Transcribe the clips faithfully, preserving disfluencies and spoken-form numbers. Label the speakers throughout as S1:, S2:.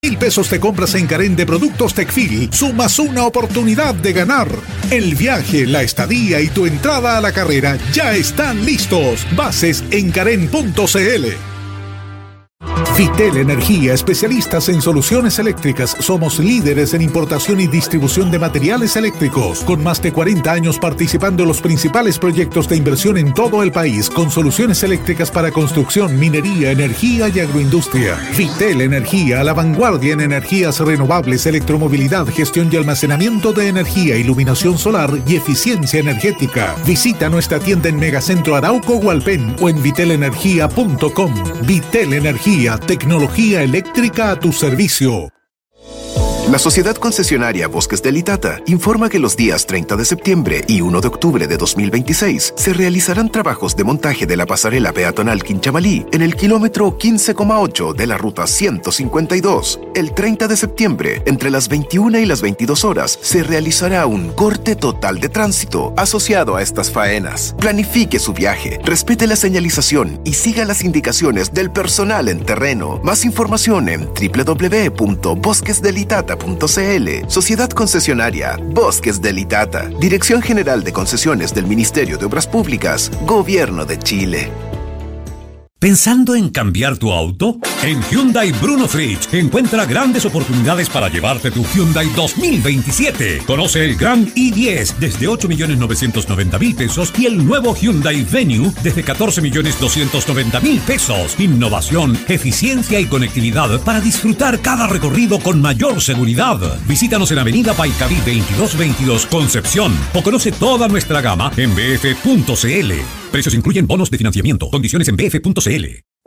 S1: Mil pesos te compras en Carén de Productos Tecfil, sumas una oportunidad de ganar. El viaje, la estadía y tu entrada a la carrera ya están listos. Bases en carén punto cl. Vitel Energía, especialistas en soluciones eléctricas. Somos líderes en importación y distribución de materiales eléctricos, con más de cuarenta años participando en los principales proyectos de inversión en todo el país, con soluciones eléctricas para construcción, minería, energía y agroindustria. Vitel Energía, a la vanguardia en energías renovables, electromovilidad, gestión y almacenamiento de energía, iluminación solar y eficiencia energética. Visita nuestra tienda en Megacentro Arauco Hualpén o en vitel energía punto com. Vitel Energía, tecnología eléctrica a tu servicio.
S2: La Sociedad Concesionaria Bosques del Itata informa que los días treinta de septiembre y uno de octubre de dos mil veintiséis se realizarán trabajos de montaje de la pasarela peatonal Quinchamalí en el kilómetro quince coma ocho de la ruta ciento cincuenta y dos. El treinta de septiembre, entre las veintiuna y las veintidós horas, se realizará un corte total de tránsito asociado a estas faenas. Planifique su viaje, respete la señalización y siga las indicaciones del personal en terreno. Más información en doble u doble u doble u punto bosques del itata punto cl. Sociedad Concesionaria Bosques del Itata. Dirección General de Concesiones del Ministerio de Obras Públicas, Gobierno de Chile.
S3: ¿Pensando en cambiar tu auto? En Hyundai Bruno Fritsch encuentra grandes oportunidades para llevarte tu Hyundai dos mil veintisiete. Conoce el Grand i diez desde ocho millones novecientos noventa mil pesos y el nuevo Hyundai Venue desde catorce millones doscientos noventa mil pesos. Innovación, eficiencia y conectividad para disfrutar cada recorrido con mayor seguridad. Visítanos en Avenida Paitaví veintidós veintidós Concepción o conoce toda nuestra gama en b f punto cl. Precios incluyen bonos de financiamiento. Condiciones en b f punto cl.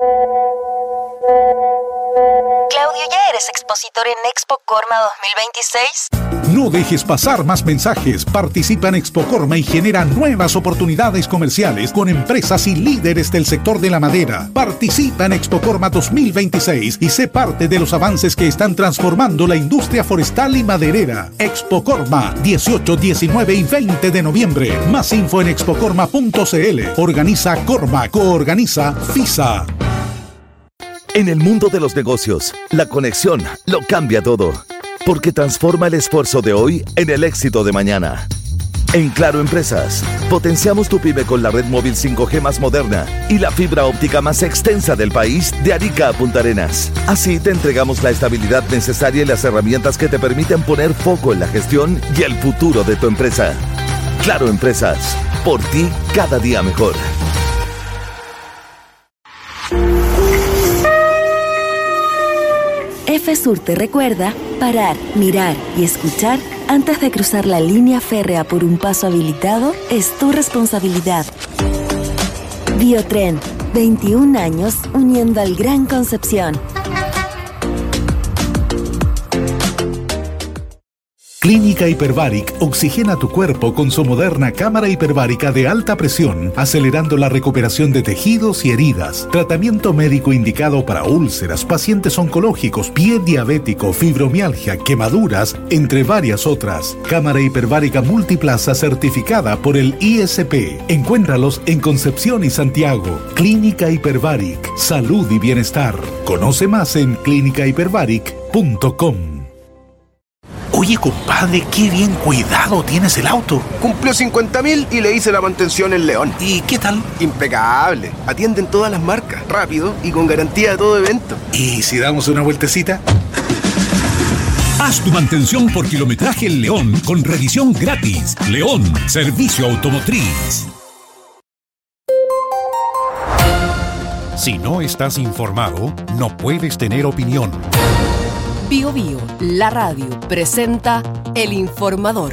S4: Claudio, ¿ya eres expositor en Expo Corma dos mil veintiséis?
S1: No dejes pasar más mensajes. Participa en Expo Corma y genera nuevas oportunidades comerciales con empresas y líderes del sector de la madera. Participa en Expo Corma dos mil veintiséis y sé parte de los avances que están transformando la industria forestal y maderera. Expo Corma, dieciocho, diecinueve y veinte de noviembre. Más info en expo corma punto cl. Organiza Corma, coorganiza FISA.
S5: En el mundo de los negocios, la conexión lo cambia todo, porque transforma el esfuerzo de hoy en el éxito de mañana. En Claro Empresas, potenciamos tu pyme con la red móvil cinco G más moderna y la fibra óptica más extensa del país de Arica a Punta Arenas. Así te entregamos la estabilidad necesaria y las herramientas que te permiten poner foco en la gestión y el futuro de tu empresa. Claro Empresas, por ti cada día mejor.
S6: FSUR te recuerda parar, mirar y escuchar antes de cruzar la línea férrea por un paso habilitado es tu responsabilidad. Biotren, veintiún años uniendo al Gran Concepción.
S1: Clínica Hiperbaric oxigena tu cuerpo con su moderna cámara hiperbárica de alta presión, acelerando la recuperación de tejidos y heridas. Tratamiento médico indicado para úlceras, pacientes oncológicos, pie diabético, fibromialgia, quemaduras, entre varias otras. Cámara hiperbárica multiplaza certificada por el I S P. Encuéntralos en Concepción y Santiago. Clínica Hiperbaric, salud y bienestar. Conoce más en clínica hiperbaric punto com.
S7: Oye, compadre, qué bien cuidado tienes el auto.
S2: Cumplió cincuenta mil y le hice la mantención en León.
S7: ¿Y qué tal?
S2: Impecable. Atienden todas las marcas, rápido y con garantía de todo evento.
S7: ¿Y si damos una vueltecita?
S3: Haz tu mantención por kilometraje en León con revisión gratis. León, servicio automotriz.
S8: Si no estás informado, no puedes tener opinión.
S9: Bio Bio, la radio, presenta El Informador.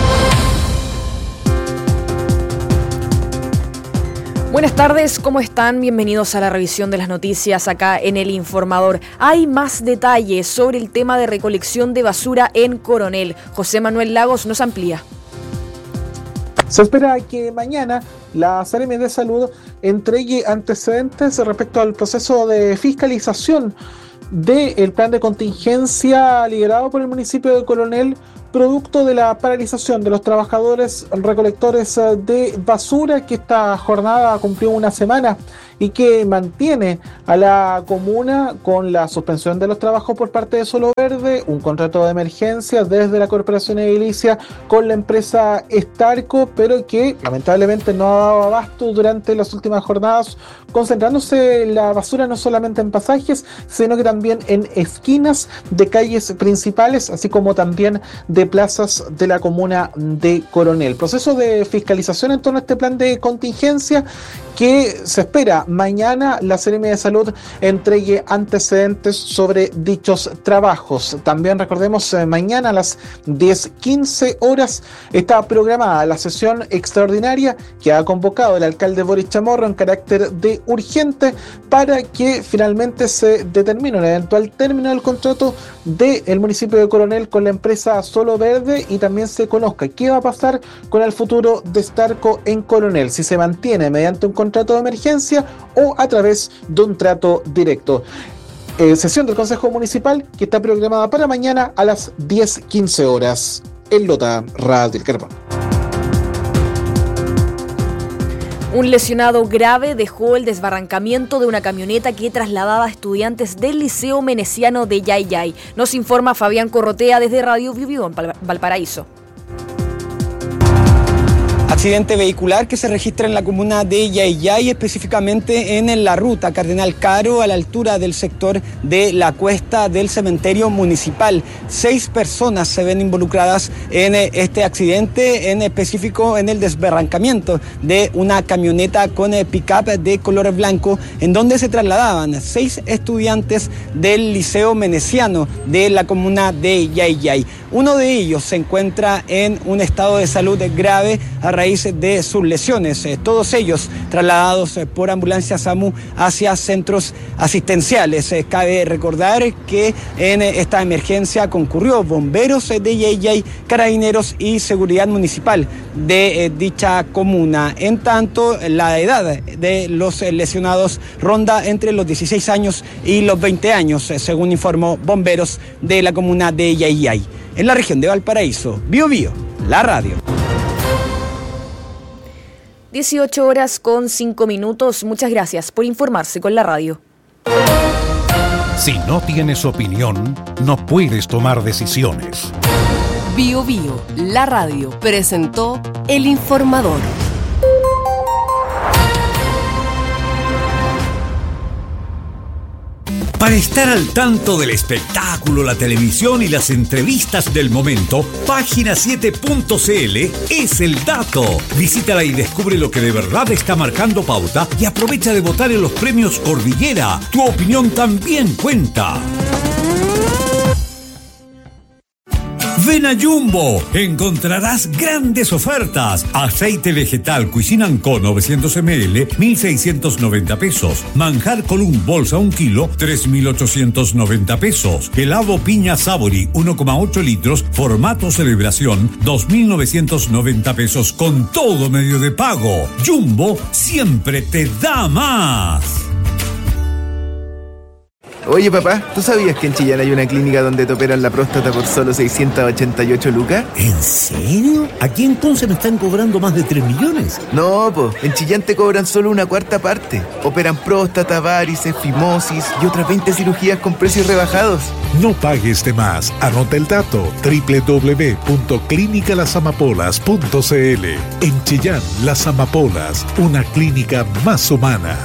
S10: Buenas tardes, ¿cómo están? Bienvenidos a la revisión de las noticias acá en El Informador. Hay más detalles sobre el tema de recolección de basura en Coronel. José Manuel Lagos nos amplía.
S11: Se espera que mañana la Seremi de Salud entregue antecedentes respecto al proceso de fiscalización del plan de contingencia liderado por el municipio de Coronel producto de la paralización de los trabajadores recolectores de basura, que esta jornada cumplió una semana y que mantiene a la comuna con la suspensión de los trabajos por parte de Suelo Verde, un contrato de emergencia desde la Corporación Edilicia con la empresa Estarco, pero que lamentablemente no ha dado abasto durante las últimas jornadas, concentrándose la basura no solamente en pasajes, sino que también en esquinas de calles principales, así como también de plazas de la comuna de Coronel. Proceso de fiscalización en torno a este plan de contingencia que se espera mañana la Seremi de Salud entregue antecedentes sobre dichos trabajos. También recordemos, eh, mañana a las diez quince horas está programada la sesión extraordinaria que ha convocado el alcalde Boris Chamorro en carácter de urgente para que finalmente se determine un eventual término del contrato del municipio de Coronel con la empresa Suelo Verde y también se conozca qué va a pasar con el futuro de Estarco en Coronel, si se mantiene mediante un contrato de emergencia o a través de un trato directo. Eh, sesión del Consejo Municipal que está programada para mañana a las diez quince horas en Lota Radio El Carbón.
S10: Un lesionado grave dejó el desbarrancamiento de una camioneta que trasladaba a estudiantes del Liceo Meneciano de Yayay. Nos informa Fabián Corrotea desde Radio Vivió en Valparaíso.
S12: Accidente vehicular que se registra en la comuna de Yayay, específicamente en la ruta Cardenal Caro, a la altura del sector de la cuesta del cementerio municipal. Seis personas se ven involucradas en este accidente, en específico en el desbarrancamiento de una camioneta con pick-up de color blanco, en donde se trasladaban seis estudiantes del Liceo Meneciano de la comuna de Yayay. Uno de ellos se encuentra en un estado de salud grave a raíz de sus lesiones, todos ellos trasladados por ambulancia SAMU hacia centros asistenciales. Cabe recordar que en esta emergencia concurrió bomberos de Yayay, carabineros y seguridad municipal de dicha comuna. En tanto, la edad de los lesionados ronda entre los dieciséis años y los veinte años, según informó bomberos de la comuna de Yayay. En la región de Valparaíso, Bio Bio, la radio.
S10: dieciocho horas con cinco minutos. Muchas gracias por informarse con la radio.
S8: Si no tienes opinión, no puedes tomar decisiones.
S9: Bio Bio, la radio, presentó El Informador.
S3: Para estar al tanto del espectáculo, la televisión y las entrevistas del momento, página siete punto c l es el dato. Visítala y descubre lo que de verdad está marcando pauta y aprovecha de votar en los premios Cordillera. Tu opinión también cuenta. Ven a Jumbo, encontrarás grandes ofertas. Aceite vegetal Cuisine and Co novecientos mililitros, mil seiscientos noventa pesos. Manjar Column bolsa un kilo, tres mil ochocientos noventa pesos. Helado piña Savory uno coma ocho litros, formato celebración, dos mil novecientos noventa pesos con todo medio de pago. Jumbo siempre te da más.
S13: Oye papá, ¿tú sabías que en Chillán hay una clínica donde te operan la próstata por solo seiscientos ochenta y ocho lucas?
S14: ¿En serio? ¿Aquí entonces me están cobrando más de tres millones?
S13: No, po, en Chillán te cobran solo una cuarta parte. Operan próstata, varices, fimosis y otras veinte cirugías con precios rebajados.
S1: No pagues de más. Anota el dato: doble u doble u doble u punto clínica las amapolas punto c l. En Chillán, Las Amapolas, una clínica más humana.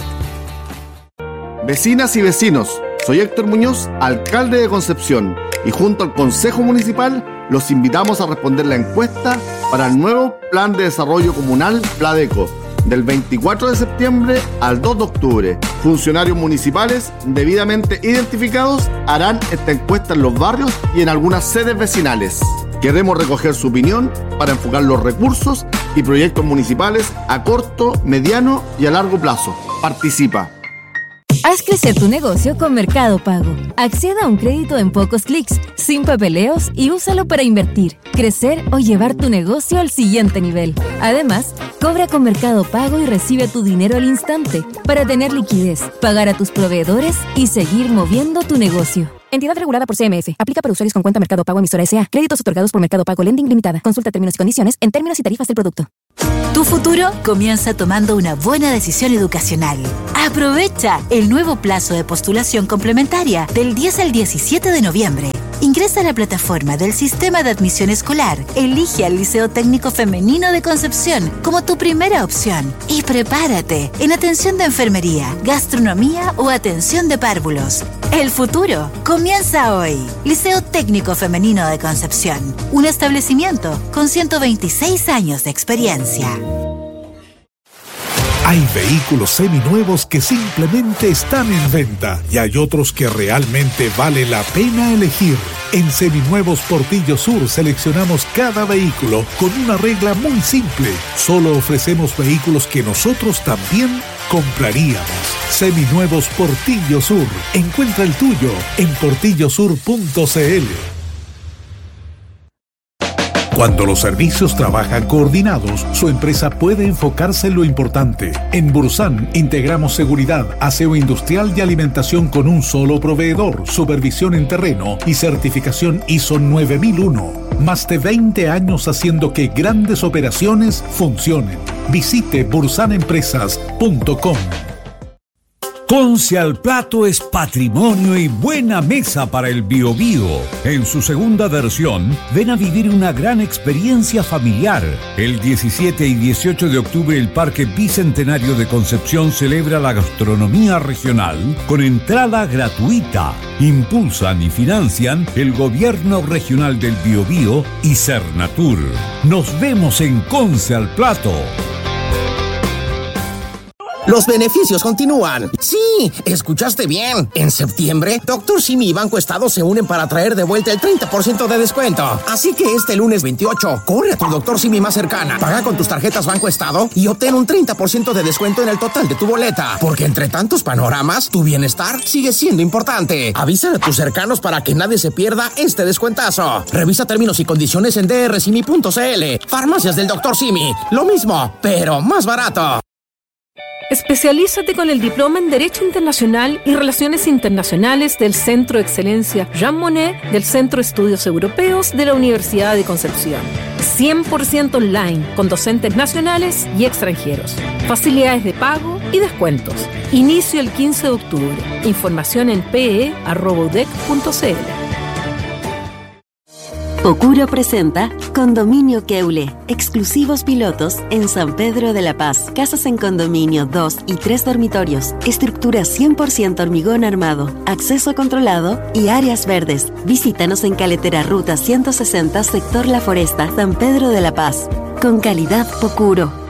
S15: Vecinas y vecinos, soy Héctor Muñoz, alcalde de Concepción, y junto al Consejo Municipal los invitamos a responder la encuesta para el nuevo Plan de Desarrollo Comunal Pladeco, del veinticuatro de septiembre al dos de octubre. Funcionarios municipales debidamente identificados harán esta encuesta en los barrios y en algunas sedes vecinales. Queremos recoger su opinión para enfocar los recursos y proyectos municipales a corto, mediano y a largo plazo. Participa.
S16: Haz crecer tu negocio con Mercado Pago. Acceda a un crédito en pocos clics, sin papeleos y úsalo para invertir, crecer o llevar tu negocio al siguiente nivel. Además, cobra con Mercado Pago y recibe tu dinero al instante para tener liquidez, pagar a tus proveedores y seguir moviendo tu negocio. Entidad regulada por C M F. Aplica para usuarios con cuenta Mercado Pago emisora S A. Créditos otorgados por Mercado Pago Lending Limitada. Consulta términos y condiciones en términos y tarifas del producto.
S17: Tu futuro comienza tomando una buena decisión educacional. Aprovecha el nuevo plazo de postulación complementaria del diez al diecisiete de noviembre. Ingresa a la plataforma del Sistema de Admisión Escolar. Elige al Liceo Técnico Femenino de Concepción como tu primera opción. Y prepárate en atención de enfermería, gastronomía o atención de párvulos. El futuro comienza hoy. Liceo Técnico Femenino de Concepción. Un establecimiento con ciento veintiséis años de experiencia.
S1: Hay vehículos seminuevos que simplemente están en venta y hay otros que realmente vale la pena elegir. En Seminuevos Portillo Sur seleccionamos cada vehículo con una regla muy simple. Solo ofrecemos vehículos que nosotros también compraríamos. Seminuevos Portillo Sur. Encuentra el tuyo en portillo sur punto c l. Cuando los servicios trabajan coordinados, su empresa puede enfocarse en lo importante. En Bursan integramos seguridad, aseo industrial y alimentación con un solo proveedor, supervisión en terreno y certificación I S O nueve mil uno. Más de veinte años haciendo que grandes operaciones funcionen. Visite bursan empresas punto com.
S3: Conce al Plato es patrimonio y buena mesa para el Biobío. En su segunda versión, ven a vivir una gran experiencia familiar. El diecisiete y dieciocho de octubre, el Parque Bicentenario de Concepción celebra la gastronomía regional con entrada gratuita. Impulsan y financian el Gobierno Regional del Biobío y Cernatur. Nos vemos en Conce al Plato.
S18: Los beneficios continúan. Sí, escuchaste bien. En septiembre, Doctor Simi y Banco Estado se unen para traer de vuelta el treinta por ciento de descuento. Así que este lunes veintiocho, corre a tu Doctor Simi más cercana, paga con tus tarjetas Banco Estado y obtén un treinta por ciento de descuento en el total de tu boleta. Porque entre tantos panoramas, tu bienestar sigue siendo importante. Avisa a tus cercanos para que nadie se pierda este descuentazo. Revisa términos y condiciones en d r simi punto c l. Farmacias del Doctor Simi. Lo mismo, pero más barato.
S19: Especialízate con el diploma en Derecho Internacional y Relaciones Internacionales del Centro de Excelencia Jean Monnet del Centro de Estudios Europeos de la Universidad de Concepción. cien por ciento online, con docentes nacionales y extranjeros. Facilidades de pago y descuentos. Inicio el quince de octubre. Información en p e arroba u d e c punto c l.
S6: Pocuro presenta Condominio Keule, exclusivos pilotos en San Pedro de la Paz. Casas en condominio, dos y tres dormitorios, estructura cien por ciento hormigón armado, acceso controlado y áreas verdes. Visítanos en Caletera Ruta ciento sesenta, sector La Foresta, San Pedro de la Paz. Con calidad Pocuro.